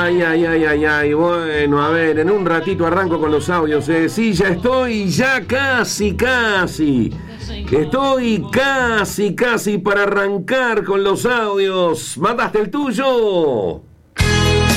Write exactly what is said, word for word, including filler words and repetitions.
ay, ay, ay, ay, ay. Bueno, a ver, en un ratito arranco con los audios. Eh. Sí, ya estoy, ya casi, casi. Estoy casi, casi para arrancar con los audios. ¿Mandaste el tuyo?